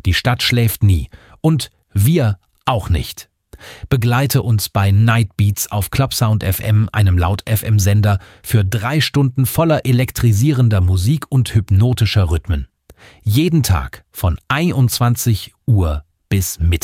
Die Stadt schläft nie. Und wir auch nicht. Begleite uns bei Night Beats auf Clubsound FM, einem Laut-FM-Sender, für 3 Stunden voller elektrisierender Musik und hypnotischer Rhythmen. Jeden Tag von 21 Uhr bis Mittag.